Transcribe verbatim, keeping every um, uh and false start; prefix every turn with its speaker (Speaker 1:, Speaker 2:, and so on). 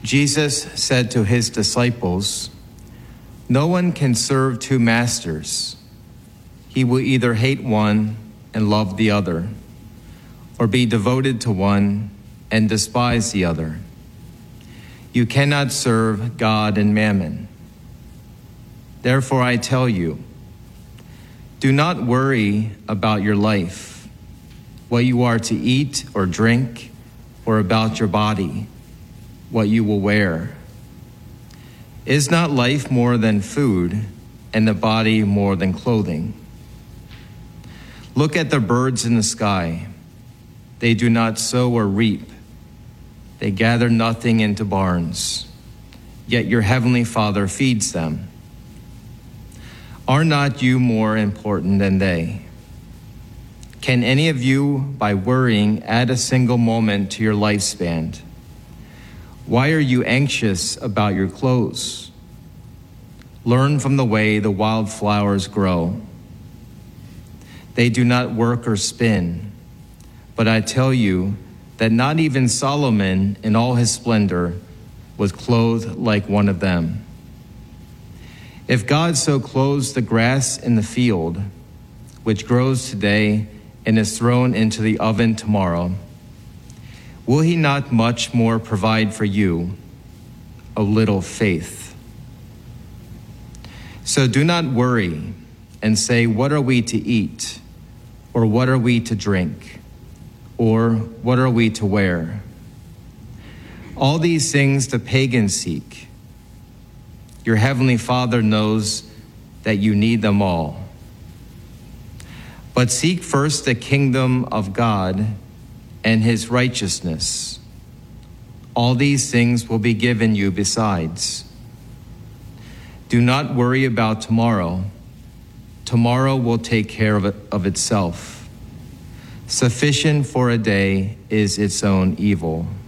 Speaker 1: Jesus said to his disciples, "No one can serve two masters. He will either hate one and love the other, or be devoted to one and despise the other. You cannot serve God and mammon. Therefore I tell you, do not worry about your life, what you are to eat or drink, or about your body, what you will wear. Is not life more than food, and the body more than clothing? Look at the birds in the sky. They do not sow or reap. They gather nothing into barns, yet your heavenly Father feeds them. Are not you more important than they? Can any of you, by worrying, add a single moment to your lifespan? Why are you anxious about your clothes? Learn from the way the wildflowers grow. They do not work or spin, but I tell you that not even Solomon in all his splendor was clothed like one of them. If God so clothes the grass in the field, which grows today and is thrown into the oven tomorrow, will he not much more provide for you, O little faith? So do not worry and say, what are we to eat? Or what are we to drink? Or what are we to wear? All these things the pagans seek. Your heavenly Father knows that you need them all. But seek first the kingdom of God and his righteousness. All these things will be given you besides. Do not worry about tomorrow. Tomorrow will take care of, it, of itself. Sufficient for a day is its own evil.